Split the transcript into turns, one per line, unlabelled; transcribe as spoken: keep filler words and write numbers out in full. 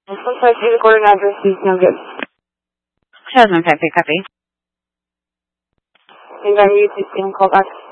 Sometimes the recording address is no good.
Jasmine Pepe, copy.
Maybe I need to see him call back.